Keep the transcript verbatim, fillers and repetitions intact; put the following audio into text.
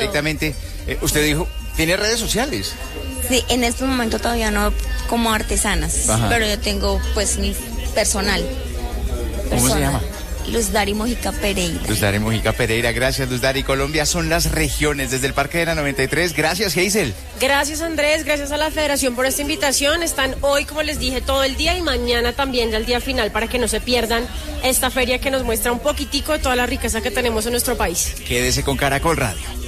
directamente. Eh, usted dijo, ¿tiene redes sociales? Sí, en este momento todavía no como artesanas, Ajá. pero yo tengo pues mi personal. ¿Cómo personal. se llama? Luz Dari Mojica Pereira. Luz Dari Mojica Pereira, gracias Luz Dari. Colombia son las regiones desde el Parque de la noventa y tres. Gracias, Hazel. Gracias, Andrés, gracias a la Federación por esta invitación. Están hoy, como les dije, todo el día y mañana también, ya el día final, para que no se pierdan esta feria que nos muestra un poquitico de toda la riqueza que tenemos en nuestro país. Quédese con Caracol Radio.